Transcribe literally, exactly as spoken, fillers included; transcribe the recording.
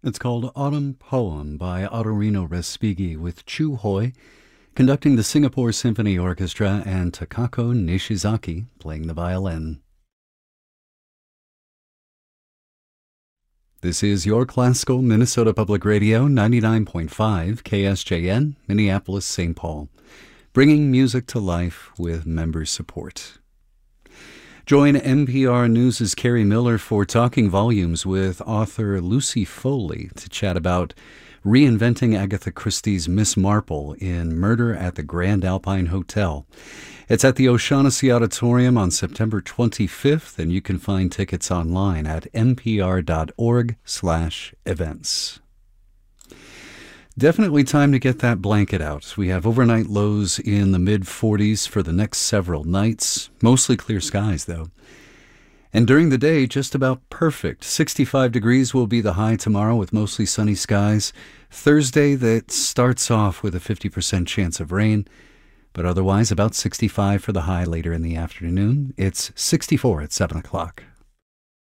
It's called Autumn Poem by Ottorino Respighi with Chu Hoi conducting the Singapore Symphony Orchestra and Takako Nishizaki playing the violin. This is your classical Minnesota Public Radio ninety-nine point five K S J N, Minneapolis, Saint Paul, bringing music to life with member support. Join N P R News' Carrie Miller for Talking Volumes with author Lucy Foley to chat about reinventing Agatha Christie's Miss Marple in Murder at the Grand Alpine Hotel. It's at the O'Shaughnessy Auditorium on September twenty-fifth, and you can find tickets online at npr.org slash events. Definitely time to get that blanket out. We have overnight lows in the mid forties for the next several nights. Mostly clear skies, though. And during the day, just about perfect. sixty-five degrees will be the high tomorrow with mostly sunny skies. Thursday, that starts off with a fifty percent chance of rain, but otherwise about sixty-five for the high later in the afternoon. It's sixty-four at seven o'clock.